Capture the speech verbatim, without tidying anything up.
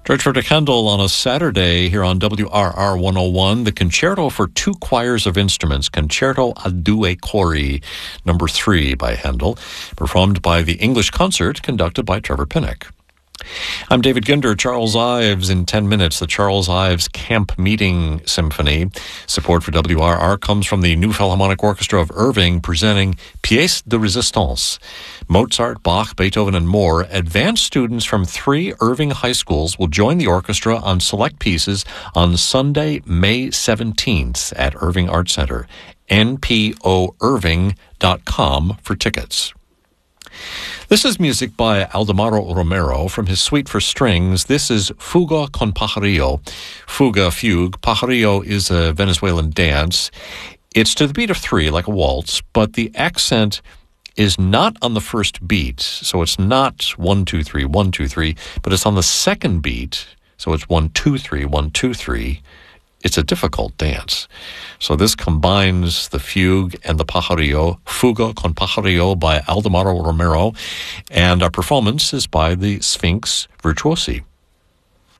George Frederick Handel on a Saturday here on W R R one oh one, the Concerto for Two Choirs of Instruments, Concerto a Due Cori, number three by Handel, performed by the English Concert, conducted by Trevor Pinnock. I'm David Ginder. Charles Ives in ten minutes, the Charles Ives Camp Meeting Symphony. Support for W R R comes from the New Philharmonic Orchestra of Irving, presenting Pièces de Résistance. Mozart, Bach, Beethoven, and more. Advanced students from three Irving high schools will join the orchestra on select pieces on Sunday, May seventeenth at Irving Arts Center. N P O irving dot com for tickets. This is music by Aldemaro Romero from his suite for strings. This is Fuga con Pajarillo. Fuga, fugue. Pajarillo is a Venezuelan dance. It's to the beat of three, like a waltz, but the accent is not on the first beat. So it's not one, two, three, one, two, three, but it's on the second beat. So it's one, two, three, one, two, three. It's a difficult dance. So this combines the fugue and the pajarillo, Fuga con Pajarillo by Aldemaro Romero, and our performance is by the Sphinx Virtuosi.